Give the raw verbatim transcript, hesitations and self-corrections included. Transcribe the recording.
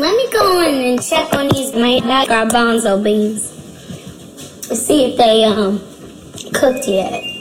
let me go in and check on these my garbanzo beans. To see if they um cooked yet.